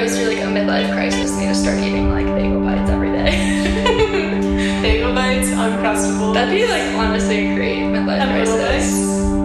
goes through like a midlife crisis, need to start eating like bagel bites every day. Bagel bites, Uncrustables. That'd be like honestly a great midlife And Little crisis. Mix.